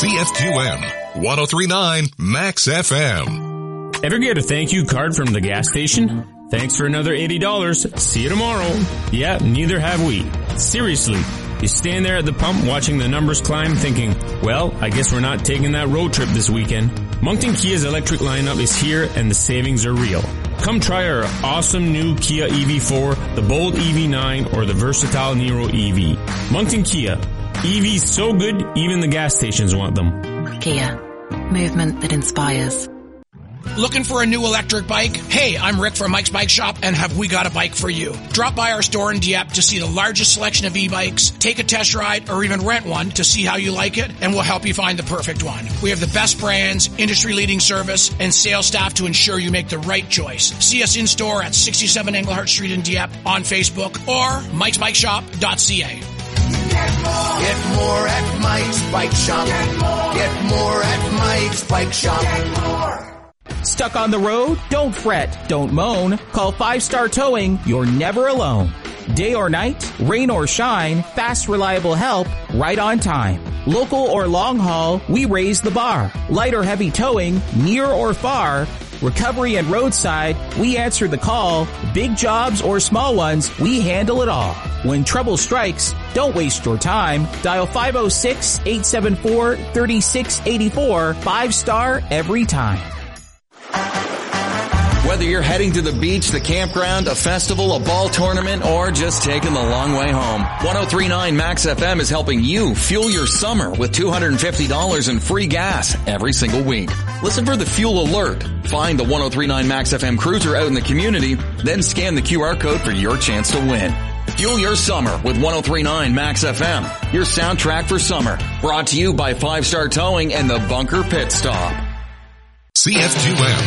CFQM 1039 Max FM. Ever get a thank you card from the gas station? Thanks for another $80. See you tomorrow. Yeah, neither have we. Seriously, you stand there at the pump watching the numbers climb thinking, well, I guess we're not taking that road trip this weekend. Moncton Kia's electric lineup is here and the savings are real. Come try our awesome new Kia EV4, the Bold EV9, or the versatile Niro EV. Moncton Kia. EVs so good, even the gas stations want them. Kia. Movement that inspires. Looking for a new electric bike? Hey, I'm Rick from Mike's Bike Shop, and have we got a bike for you? Drop by our store in Dieppe to see the largest selection of e-bikes, take a test ride, or even rent one to see how you like it, and we'll help you find the perfect one. We have the best brands, industry-leading service, and sales staff to ensure you make the right choice. See us in store at 67 Englehart Street in Dieppe, on Facebook, or mikesbikeshop.ca. Get more at Mike's Bike Shop. Get more at Mike's Bike Shop. Stuck on the road? Don't fret, don't moan. Call 5 Star Towing, you're never alone. Day or night, rain or shine, fast, reliable help, right on time. Local or long haul, we raise the bar. Light or heavy towing, near or far. Recovery and roadside, we answer the call. Big jobs or small ones, we handle it all. When trouble strikes, don't waste your time. Dial 506-874-3684. 5 Star every time. Whether you're heading to the beach, the campground, a festival, a ball tournament, or just taking the long way home, 1039 Max FM is helping you fuel your summer with $250 in free gas every single week. Listen for the fuel alert. Find the 1039 Max FM cruiser out in the community, then scan the QR code for your chance to win. Fuel your summer with 1039 Max FM, your soundtrack for summer. Brought to you by 5 Star Towing and the Bunker Pit Stop. CFQM